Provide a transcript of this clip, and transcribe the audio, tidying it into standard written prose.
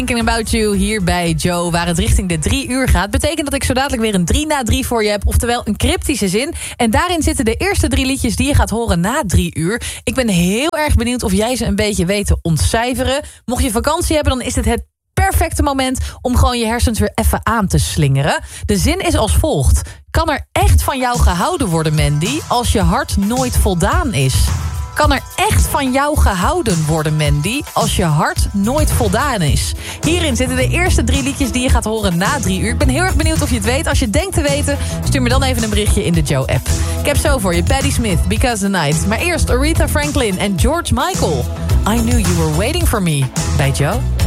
Thinking About You hier bij Joe, waar het richting de 3 uur gaat. Betekent dat ik zo dadelijk weer een 3 na 3 voor je heb. Oftewel een cryptische zin. En daarin zitten de eerste 3 liedjes die je gaat horen na 3 uur. Ik ben heel erg benieuwd of jij ze een beetje weet te ontcijferen. Mocht je vakantie hebben, dan is dit het perfecte moment om gewoon je hersens weer even aan te slingeren. De zin is als volgt. Kan er echt van jou gehouden worden, Mandy, als je hart nooit voldaan is? Kan er echt van jou gehouden worden, Mandy, als je hart nooit voldaan is? Hierin zitten de eerste 3 liedjes die je gaat horen na 3 uur. Ik ben heel erg benieuwd of je het weet. Als je denkt te weten, stuur me dan even een berichtje in de Joe-app. Ik heb zo voor je Patti Smith, Because the Night. Maar eerst Aretha Franklin en George Michael. I Knew You Were Waiting For Me bij Joe.